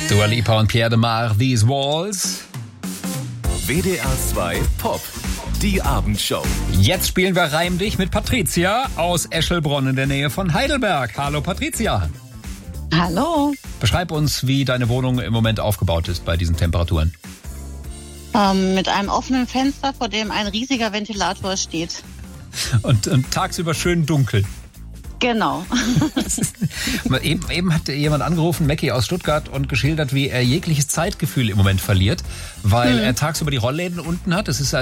Dua Lipa und Pierre de Mar, These Walls. WDR 2 Pop, die Abendshow. Jetzt spielen wir Reim dich mit Patricia aus Eschelbronn in der Nähe von Heidelberg. Hallo Patricia. Hallo. Beschreib uns, wie deine Wohnung im Moment aufgebaut ist bei diesen Temperaturen. Mit einem offenen Fenster, vor dem ein riesiger Ventilator steht. Und tagsüber schön dunkel. Genau. Eben hat jemand angerufen, Mackie aus Stuttgart, und geschildert, wie er jegliches Zeitgefühl im Moment verliert, weil er tagsüber die Rollläden unten hat. Das ist